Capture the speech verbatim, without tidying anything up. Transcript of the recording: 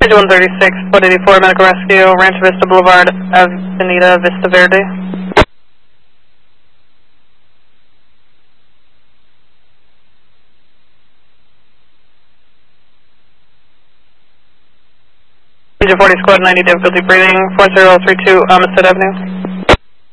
one thirty-six, one eighty-four, Medical Rescue, Rancho Vista Boulevard, Avenida Vista Verde. Region forty, Squad ninety, difficulty breathing, four zero three two, Amistad Avenue.